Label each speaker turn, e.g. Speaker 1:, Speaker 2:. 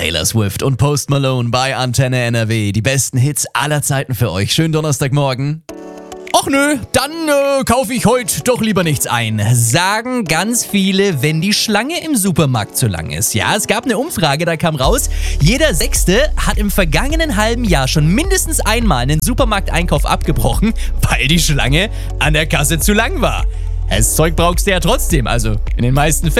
Speaker 1: Taylor Swift und Post Malone bei Antenne NRW. Die besten Hits aller Zeiten für euch. Schönen Donnerstagmorgen. Och nö, dann kaufe ich heute doch lieber nichts ein. Sagen ganz viele, wenn die Schlange im Supermarkt zu lang ist. Ja, es gab eine Umfrage, da kam raus, jeder Sechste hat im vergangenen halben Jahr schon mindestens einmal einen Supermarkteinkauf abgebrochen, weil die Schlange an der Kasse zu lang war. Das Zeug brauchst du ja trotzdem, also in den meisten Fällen.